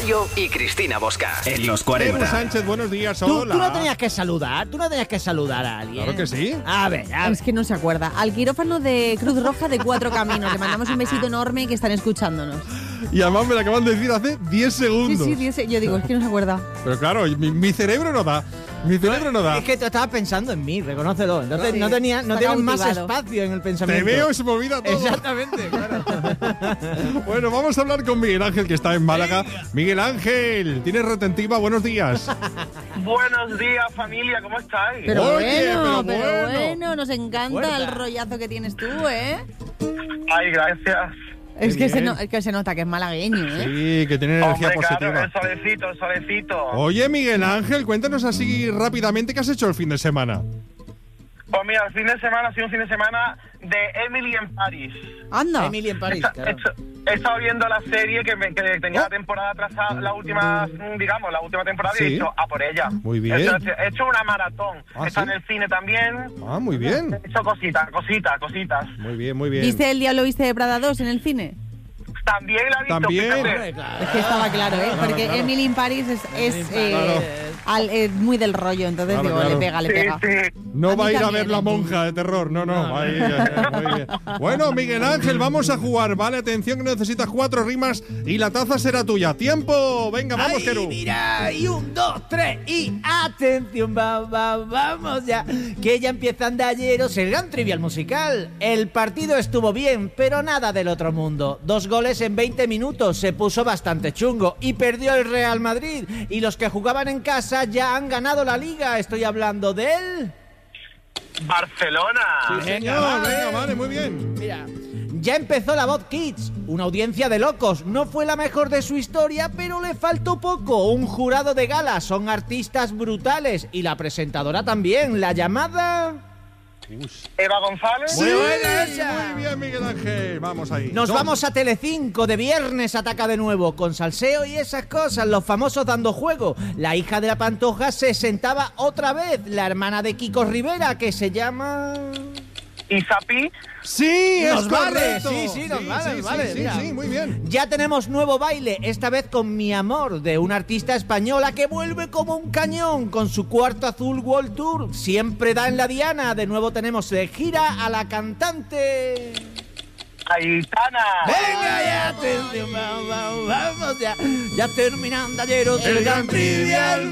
Gallo y Cristina Bosca. En Los 40. Edu Sánchez, buenos días, Tú hola. no tenías que saludar, a alguien. Claro que sí. A ver. Es que no se acuerda. Al quirófano de Cruz Roja de Cuatro Caminos. Le mandamos un besito enorme que están escuchándonos. Y además me lo acaban de decir hace 10 segundos. Sí, yo digo, es que no se acuerda. Pero claro, mi cerebro no da. Mi cerebro no da. Es que tú estabas pensando en mí, reconócelo. Entonces Sí, no tienes más cautivado. espacio en el Te pensamiento. veo y se me olvida todo. Exactamente, claro. Bueno, vamos a hablar con Miguel Ángel, que está en Málaga. Miguel Ángel, ¿tienes retentiva? Buenos días. Buenos días, familia, ¿cómo estáis? Pero Oye, bueno, bueno. nos encanta Fuerza. el rollazo que tienes tú, ¿eh? Ay, gracias. Es que, bien. es que se nota que es malagueño, ¿eh? Sí, que tiene energía Hombre, positiva. claro, el solecito. Oye, Miguel Ángel, cuéntanos así rápidamente qué has hecho el fin de semana. Pues mira, el fin de semana ha sido un fin de semana de Emily en París. Anda. Emily en París, claro. He estado viendo la serie que tenía la temporada atrasada, la última temporada, y he Sí. dicho a por ella. Muy bien. He hecho una maratón. Ah, Está ¿sí? en el cine también. Ah, muy bien. He hecho cositas. Muy bien, muy bien. ¿Viste El Diablo Viste de Prada 2 en el cine? También la he visto. También. fíjate. Es que estaba claro, ¿eh? Porque claro. Emily in Paris es Claro. muy del rollo, entonces Claro, digo, claro. le pega. Sí. No A mí va a ir a también, ver La ¿eh? Monja de terror, no. Muy bien. Bueno, Miguel Ángel, vamos a jugar, ¿vale? Atención que necesitas 4 rimas y la taza será tuya. ¡Tiempo! Venga, vamos, Ay, Keru. mira, y 1, 2, 3 y atención, vamos ya, que ya empieza Andalleros, el gran trivial musical. El partido estuvo bien, pero nada del otro mundo. 2 goles en 20 minutos, se puso bastante chungo y perdió el Real Madrid. Y los que jugaban en casa ya han ganado la Liga. Estoy hablando del... Barcelona. Sí, señor, venga, vale, muy bien. Mira, ya empezó la Voz Kids, una audiencia de locos. No fue la mejor de su historia, pero le faltó poco. Un jurado de gala, son artistas brutales. Y la presentadora también, la llamada... Eva González. Muy buena esa. Muy bien, Miguel Ángel. Vamos ahí. Nos No. vamos a Telecinco, de viernes ataca de nuevo, con salseo y esas cosas, los famosos dando juego. La hija de la Pantoja se sentaba otra vez, la hermana de Kiko Rivera, que se llama... Isapi. Sí, es Nos vale, correcto. sí, nos vale, Sí, mira. sí, muy bien. Ya tenemos nuevo baile, esta vez con Mi Amor, de una artista española que vuelve como un cañón con su cuarto azul World Tour. Siempre da en la diana. De nuevo tenemos de gira a la cantante... Aitana. Venga ya, atención, vamos ya. Ya terminando ayeros el gran trivial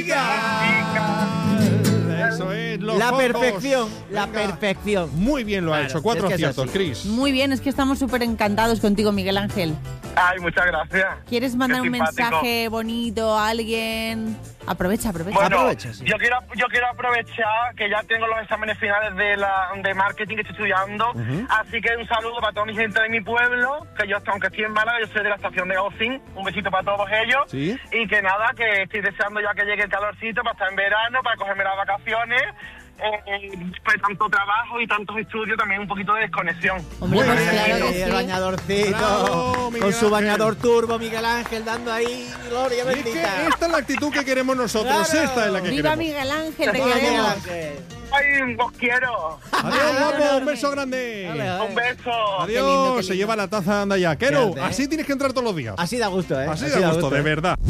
musical. Eso es, los La focos. perfección, la Venga. perfección. Muy bien lo ha Claro, hecho. 4 es que es aciertos, así. Cris. Muy bien, es que estamos súper encantados contigo, Miguel Ángel. Ay, muchas gracias. ¿Quieres mandar Qué un simpático. mensaje bonito a alguien? Aprovecha. Bueno, Aprovecha, sí. yo quiero aprovechar que ya tengo los exámenes finales de marketing que estoy estudiando, así que un saludo para toda mi gente de mi pueblo, que yo, aunque estoy en Málaga, yo soy de la estación de Gaucín, un besito para todos ellos, Sí. y que nada, que estoy deseando ya que llegue el calorcito para estar en verano, para cogerme las vacaciones, pues tanto trabajo y tantos estudios, también un poquito de desconexión. Hombre, Muy pues bien. claro que El sí. bañadorcito, Bravo, Miguel con su Ángel. bañador turbo, Miguel Ángel, dando ahí gloria Y es que bendita. esta es la actitud que queremos nosotros. Claro. Esta es la que ¡Viva queremos. Miguel Ángel! ¡Te Viva Miguel queremos! Ángel. ¡Ay, os quiero! Adiós, guapo. Un beso grande. Vale. ¡Un beso! Adiós. lindo, qué Se lindo. lleva la taza, anda ya. Quero, Fíjate, ¿eh? así tienes que entrar todos los días. Así da gusto, ¿eh? Así da gusto, de verdad.